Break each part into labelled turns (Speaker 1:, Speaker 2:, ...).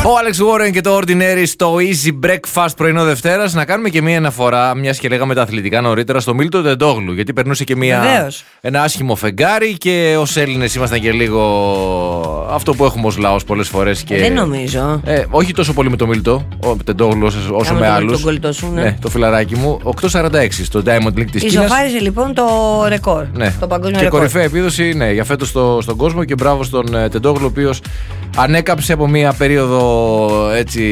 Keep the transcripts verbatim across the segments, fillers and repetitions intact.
Speaker 1: Ο Alex Warren και το Ordinary στο Easy Breakfast πρωινό Δευτέρας. Να κάνουμε και μία αναφορά, μιας και λέγαμε τα αθλητικά νωρίτερα, στο Μίλτο Τεντόγλου. Γιατί περνούσε και μία, ένα άσχημο φεγγάρι και ως Έλληνες ήμασταν και λίγο αυτό που έχουμε ως λαός πολλές φορές. Και...
Speaker 2: Δεν νομίζω.
Speaker 1: Ε, όχι τόσο πολύ με το Μίλτο ο Τεντόγλου όσο, όσο με άλλους.
Speaker 2: Σου, ναι.
Speaker 1: ναι, το φιλαράκι μου. οκτώ σαράντα έξι στο Diamond League της Κίνας.
Speaker 2: Ισοφάρισε λοιπόν το ρεκόρ.
Speaker 1: Ναι.
Speaker 2: Το παγκόσμιο
Speaker 1: και
Speaker 2: ρεκόρ.
Speaker 1: Κορυφαία επίδοση ναι, για φέτος στο, στον κόσμο και μπράβο στον ε, Τεντόγλου, ο οποίος ανέκαψε από μία περίοδο έτσι,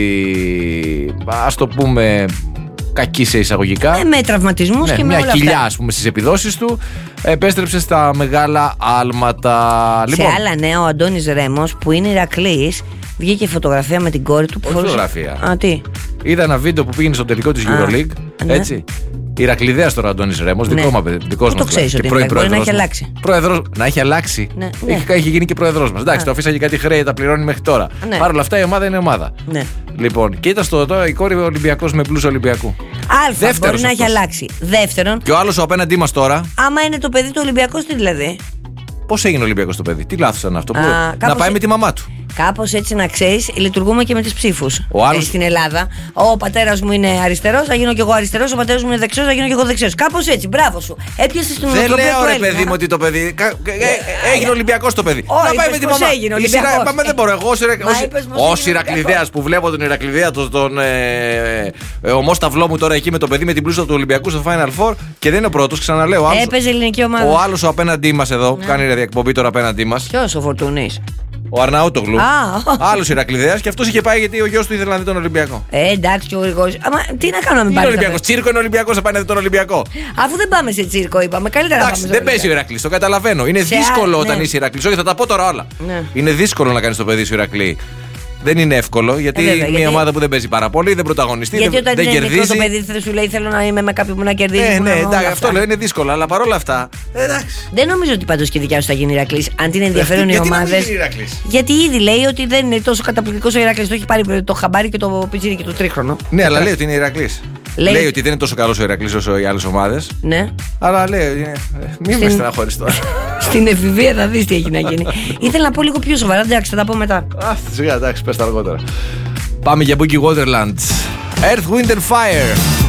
Speaker 1: ας το πούμε, κακή σε εισαγωγικά.
Speaker 2: Ε, με τραυματισμούς
Speaker 1: ναι,
Speaker 2: και με
Speaker 1: μια
Speaker 2: όλα
Speaker 1: κοιλιά,
Speaker 2: αυτά.
Speaker 1: ας πούμε, στις επιδόσεις του. Επέστρεψε στα μεγάλα άλματα.
Speaker 2: Σε
Speaker 1: Λοιπόν,
Speaker 2: άλλα νέα, ο Αντώνης Ρέμος που είναι Ηρακλής, βγήκε φωτογραφία με την κόρη του που
Speaker 1: όχι φωτογραφία.
Speaker 2: Α, τι.
Speaker 1: Είδα ένα βίντεο που πήγαινε στο τελικό της EuroLeague.
Speaker 2: Ναι.
Speaker 1: Έτσι. Ηρακλειδέας τώρα ο Αντώνης Ρέμος,
Speaker 2: Ναι.
Speaker 1: δικό μας. Δικός
Speaker 2: Πού το
Speaker 1: μας,
Speaker 2: ξέρεις
Speaker 1: δηλαδή.
Speaker 2: ότι
Speaker 1: Και
Speaker 2: είναι,
Speaker 1: πρώην
Speaker 2: μπορεί να έχει
Speaker 1: πρόεδρος μας.
Speaker 2: αλλάξει.
Speaker 1: Πρόεδρος, να έχει αλλάξει.
Speaker 2: Ναι,
Speaker 1: Έχει,
Speaker 2: ναι.
Speaker 1: έχει γίνει και πρόεδρος μας. Εντάξει,
Speaker 2: Α.
Speaker 1: το αφήσανε και κάτι χρέη, τα πληρώνει μέχρι τώρα.
Speaker 2: Ναι.
Speaker 1: Παρ' όλα αυτά η ομάδα είναι ομάδα.
Speaker 2: Ναι.
Speaker 1: Λοιπόν, και ήταν στο τώρα η κόρη Ολυμπιακός με μπλούζα Ολυμπιακού.
Speaker 2: Αλφα,
Speaker 1: Δεύτερος
Speaker 2: μπορεί να έχει
Speaker 1: αυτός.
Speaker 2: αλλάξει. Δεύτερον,
Speaker 1: Και ο άλλος ο απέναντί μας τώρα,
Speaker 2: άμα είναι το παιδί του Ολυμπιακού, τι δηλαδή.
Speaker 1: πώς έγινε Ολυμπιακός το παιδί, τι λάθος ήταν αυτό.
Speaker 2: Α,
Speaker 1: Που- να
Speaker 2: κάπως
Speaker 1: πάει
Speaker 2: ε-
Speaker 1: με τη μαμά του.
Speaker 2: Κάπως έτσι να ξέρεις, λειτουργούμε και με τις ψήφους.
Speaker 1: Ο άλλος-
Speaker 2: Ε, στην Ελλάδα. Ο πατέρας μου είναι αριστερός, θα γίνω κι εγώ αριστερός. Ο πατέρας μου είναι δεξιός, θα γίνω κι εγώ δεξιός. Κάπως έτσι, μπράβο σου. Έπιασε στην
Speaker 1: Δεν
Speaker 2: νοοτροπία
Speaker 1: λέω
Speaker 2: του
Speaker 1: ρε
Speaker 2: Έλληνα.
Speaker 1: παιδί μου ότι το παιδί. κα- ε, ε, Έγινε Ολυμπιακός το παιδί.
Speaker 2: Όχι,
Speaker 1: Να πάει
Speaker 2: είπες
Speaker 1: με τη
Speaker 2: πως
Speaker 1: μαμά.
Speaker 2: έγινε
Speaker 1: Η
Speaker 2: Ολυμπιακός.
Speaker 1: σειρά- Πάμε, δεν μπορώ. Εγώ ως Ιρα-
Speaker 2: Μα
Speaker 1: ως-
Speaker 2: είπες πως
Speaker 1: ως
Speaker 2: έγινε
Speaker 1: Ηρακλειδέας
Speaker 2: Ολυμπιακός.
Speaker 1: που βλέπω τον Ηρακλειδέα, τον, τον ε, ε, ομόσταυλό μου τώρα εκεί με το παιδί με την πλούσα του Ολυμπιακού στο Final Four και δεν είναι ο πρώτος, ξαναλέω. ο άλλος-
Speaker 2: Έπαιζε ελληνική ομάδα.
Speaker 1: Ο άλλος ο απέναντί μας εδώ, που κάνει εκπομπή τώρα απέναντί μας,
Speaker 2: Ποιος ο Φορτούνης.
Speaker 1: ο Αρναούτογλου.
Speaker 2: Α.
Speaker 1: Άλλος Ηρακλειδέας και αυτός είχε πάει γιατί ο γιος του ήθελε να δει τον Ολυμπιακό.
Speaker 2: Ε, εντάξει και ο Γρηγόρης. Αμα τι να κάνω να μην
Speaker 1: Είναι
Speaker 2: πάρει.
Speaker 1: Ολυμπιακός. Τσίρκο είναι Ολυμπιακός, θα πάει να δει τον Ολυμπιακό.
Speaker 2: Αφού δεν πάμε σε τσίρκο, είπαμε. Καλύτερα
Speaker 1: Εντάξει,
Speaker 2: να πάμε
Speaker 1: δεν παίζει ο Ηρακλής, το καταλαβαίνω. Είναι
Speaker 2: Σε
Speaker 1: δύσκολο
Speaker 2: α-
Speaker 1: όταν
Speaker 2: ναι.
Speaker 1: είσαι Ηρακλής. Όχι, θα τα πω τώρα όλα.
Speaker 2: Ναι.
Speaker 1: Είναι δύσκολο να κάνει το παιδί σου Ηρακλή. Δεν είναι εύκολο γιατί
Speaker 2: Ε, βέβαια,
Speaker 1: είναι μια
Speaker 2: γιατί-
Speaker 1: ομάδα που δεν παίζει πάρα πολύ, δεν πρωταγωνιστεί,
Speaker 2: Γιατί
Speaker 1: δεν,
Speaker 2: όταν
Speaker 1: δεν
Speaker 2: είναι μικρό
Speaker 1: κερδίζει.
Speaker 2: το παιδί θα σου λέει θέλω να είμαι με κάποιον που να κερδίζει.
Speaker 1: Ναι,
Speaker 2: που
Speaker 1: ναι,
Speaker 2: να- όλα
Speaker 1: εντάξει,
Speaker 2: αυτά.
Speaker 1: αυτό λέω είναι δύσκολο, αλλά παρόλα αυτά. Εντάξει.
Speaker 2: Δεν νομίζω ότι πάντως και η δικιά σου θα γίνει Ηρακλής. Αν την ενδιαφέρουν οι
Speaker 1: Γιατί να μην
Speaker 2: ομάδες.
Speaker 1: γίνει Ηρακλής?
Speaker 2: Γιατί ήδη λέει ότι δεν είναι τόσο καταπληκτικός ο Ηρακλής. Το έχει πάρει το χαμπάρι και το πιτσίρι και το τρίχρονο.
Speaker 1: Ναι, αλλά λέει ότι είναι Ηρακλής.
Speaker 2: Λέει-
Speaker 1: Λέει ότι δεν είναι τόσο καλό ο Ηρακλής όσο οι άλλες ομάδες.
Speaker 2: Ναι.
Speaker 1: Αλλά λέει. ε, ε, Μην με στεναχωρείς τώρα.
Speaker 2: Στην εφηβεία θα δεις τι έχει να γίνει. Ήθελα να πω λίγο πιο σοβαρά. Εντάξει, θα τα πω μετά.
Speaker 1: Α, σιγά, εντάξει, πες τα αργότερα. Πάμε για Boogie Wonderland. Earth, Wind and Fire.